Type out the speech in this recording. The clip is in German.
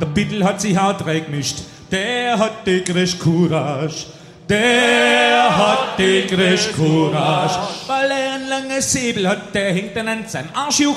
Der Bittel hat sich auch reingemischt. Der hat die größte Courage. Der hat die größte Courage. Weil er ein langes Säbel hat, der hängt an seinem Arsch